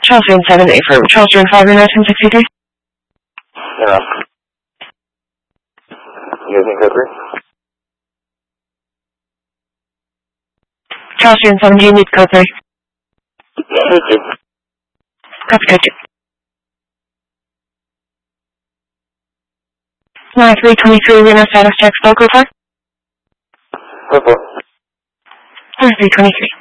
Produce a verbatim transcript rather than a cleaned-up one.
Charleston seven eight for Charleston five nine sixty-three. Yeah. You guys need code three? Charleston seven, do you need code three? Code two. Copy code two. nine three twenty-three, Reno status check, local four. Code four. nine three twenty-three.